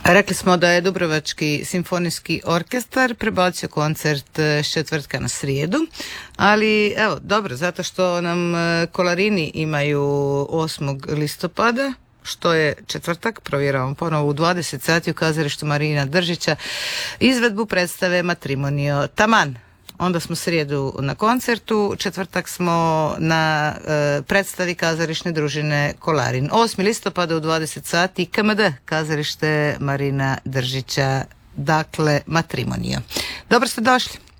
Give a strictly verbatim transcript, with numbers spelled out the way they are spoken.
Rekli smo da je Dubrovački simfonijski orkestar prebacio koncert s četvrtka na srijedu, ali evo, dobro, zato što nam Kolarini imaju osmog listopada, što je četvrtak, provjeravamo ponovo u dvadeset sati u kazalištu Marina Držića, izvedbu predstave Matrimonio taman. Onda smo srijedu na koncertu, četvrtak smo na e, predstavi kazališne družine Kolarin. osmi listopada u dvadeset sati K M D, kazalište Marina Držića, dakle Matrimonio. Dobro ste došli.